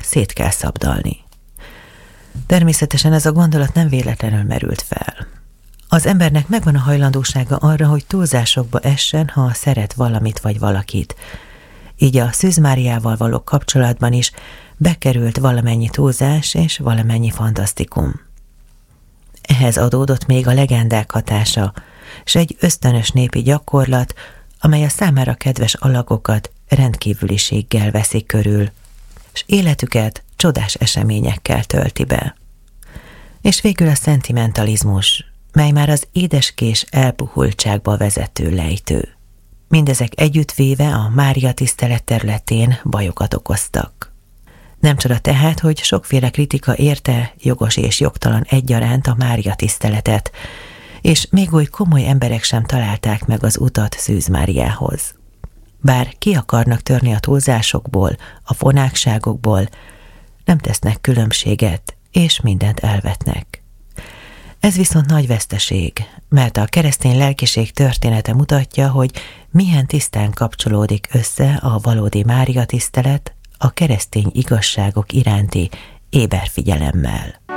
szét kell szabdalni. Természetesen ez a gondolat nem véletlenül merült fel. Az embernek megvan a hajlandósága arra, hogy túlzásokba essen, ha szeret valamit vagy valakit. Így a Szűz Máriával való kapcsolatban is bekerült valamennyi túlzás és valamennyi fantasztikum. Ehhez adódott még a legendák hatása, s egy ösztönös népi gyakorlat, amely a számára kedves alagokat rendkívüliséggel veszi körül, s életüket csodás eseményekkel tölti be. És végül a szentimentalizmus, mely már az édeskés elpuhultságba vezető lejtő. Mindezek együttvéve a Mária tisztelet területén bajokat okoztak. Nem csoda tehát, hogy sokféle kritika érte, jogos és jogtalan egyaránt a Mária tiszteletet, és még oly komoly emberek sem találták meg az utat Szűz Máriához. Bár ki akarnak törni a túlzásokból, a fonákságokból, nem tesznek különbséget, és mindent elvetnek. Ez viszont nagy veszteség, mert a keresztény lelkiség története mutatja, hogy milyen tisztán kapcsolódik össze a valódi Mária tisztelet a keresztény igazságok iránti éber figyelemmel.